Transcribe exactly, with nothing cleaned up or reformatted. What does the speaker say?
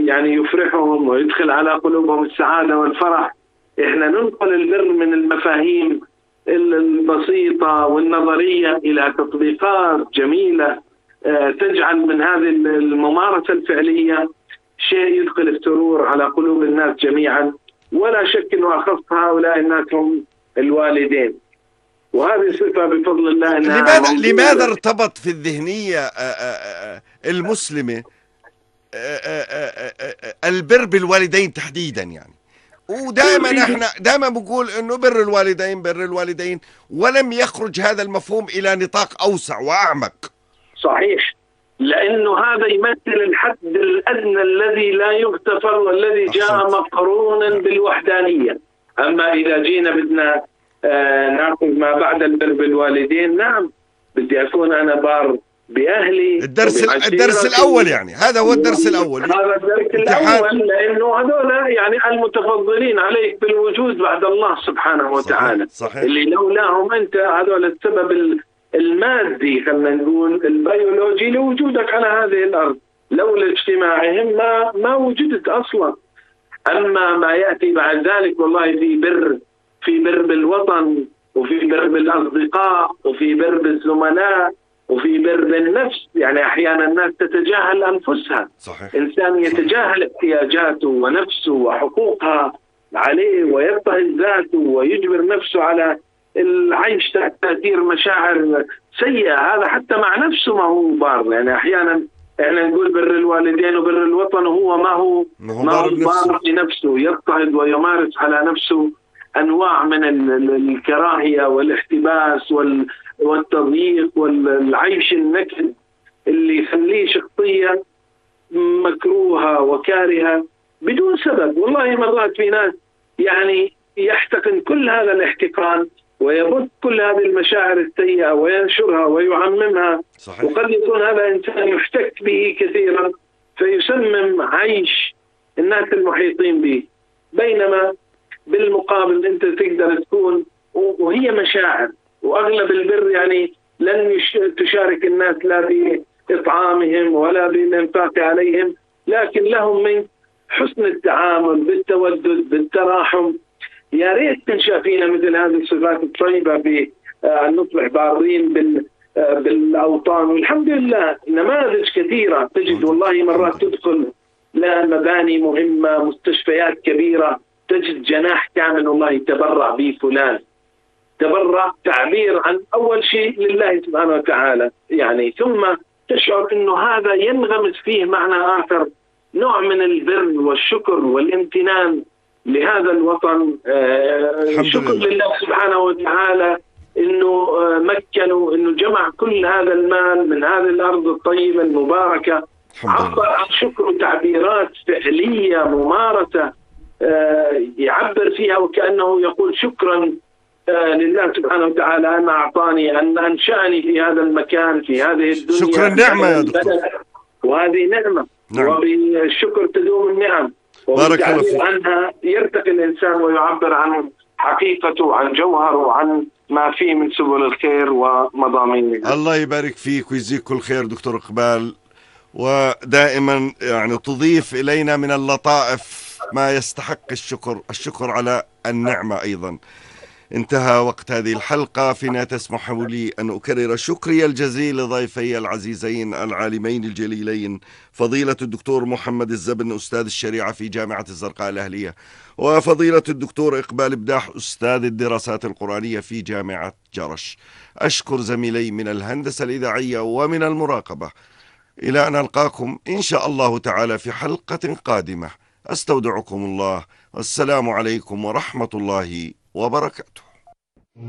يعني يفرحهم ويدخل على قلوبهم السعادة والفرح. إحنا ننقل البر من المفاهيم البسيطة والنظرية إلى تطبيقات جميلة تجعل من هذه الممارسة الفعلية شيء يدخل السرور على قلوب الناس جميعا، ولا شك أنه أخص هؤلاء الناس هم الوالدين. وهذه صفة بفضل الله أنها لماذا لماذا ارتبط في الذهنية المسلمة البر بالوالدين تحديدا؟ يعني ودائما احنا دائما بنقول انه بر الوالدين بر الوالدين، ولم يخرج هذا المفهوم الى نطاق اوسع واعمق. صحيح، لانه هذا يمثل الحد الادنى الذي لا يغتفر والذي جاء مقرونا بالوحدانية. اما اذا جينا بدنا آه ناخذ ما بعد البر بالوالدين، نعم بدي اكون انا بار باهلي. الدرس الدرس الاول، يعني هذا هو الدرس الاول. هذا الدرس الاول، لانه هذول يعني المتفضلين عليك بالوجود بعد الله سبحانه وتعالى. صحيح. صحيح. اللي لولاهم انت، هذول السبب المادي خلينا نقول البيولوجي لوجودك على هذه الارض، لولا اجتماعهم ما ما وجدت اصلا. اما ما ياتي بعد ذلك، والله في بر في بر بالوطن، وفي بر بالاصدقاء، وفي بر بالزملاء، وفي بر بالنفس. يعني احيانا الناس تتجاهل انفسها. صحيح. انسان يتجاهل احتياجاته ونفسه وحقوقها عليه، ويضطهد ذاته ويجبر نفسه على العيش تحت تأثير مشاعر سيئة. هذا حتى مع نفسه ما هو بار. يعني احيانا احنا نقول بر الوالدين وبر الوطن، وهو ما هو ما هو بار لنفسه، يضطهد ويمارس على نفسه انواع من الكراهية والاحتباس والتضييق والعيش النكد اللي يخليه شخصية مكروهة وكارهة بدون سبب. والله مرات في ناس يعني يحتقن كل هذا الاحتقان ويبث كل هذه المشاعر السيئة وينشرها ويعممها. صحيح. وقد يكون هذا إنسان يحتك به كثيرا فيسمم عيش الناس المحيطين به، بينما بالمقابل أنت تقدر تكون وهي مشاعر. وأغلب البر يعني لن تشارك الناس لا بإطعامهم ولا بالإنفاق عليهم، لكن لهم من حسن التعامل بالتودد بالتراحم. يا ريت تنشأ فينا مثل هذه الصفات الطيبة في أن نصبح بارين بالأوطان. والحمد لله نماذج كثيرة تجد، والله مرات تدخل لا مباني مهمة مستشفيات كبيرة تجد جناح كامل والله تبرع به فلان، تبرع تعبير عن أول شيء لله سبحانه وتعالى يعني، ثم تشعر أنه هذا ينغمس فيه معنى آخر، نوع من البر والشكر والامتنان لهذا الوطن. آه شكر لله. لله سبحانه وتعالى انه آه مكنوا انه جمع كل هذا المال من هذه الارض الطيبه المباركه، عبر عن شكر تعبيرات فعليه ممارسه آه يعبر فيها وكانه يقول شكرا آه لله سبحانه وتعالى ان اعطاني ان انشأني في هذا المكان في هذه الدنيا. شكرا نعمه يا دكتور، وهذه نعمه. نعم. وبالشكر تدوم النعم، بارك الله فيك. عنها يرتقي الإنسان ويعبر عن حقيقته عن جوهره وعن ما فيه من سبل الخير ومضامينه. الله يبارك فيك ويجزيك كل خير دكتور إقبال، ودائما يعني تضيف إلينا من اللطائف ما يستحق الشكر، الشكر على النعمة أيضا. انتهى وقت هذه الحلقة، فينا تسمح لي أن أكرر شكري الجزيل لضيفي العزيزين العالمين الجليلين فضيلة الدكتور محمد الزبن أستاذ الشريعة في جامعة الزرقاء الأهلية، وفضيلة الدكتور إقبال بداح أستاذ الدراسات القرآنية في جامعة جرش. أشكر زميلي من الهندسة الإذاعية ومن المراقبة. إلى أن ألقاكم إن شاء الله تعالى في حلقة قادمة، أستودعكم الله والسلام عليكم ورحمة الله وبركاته.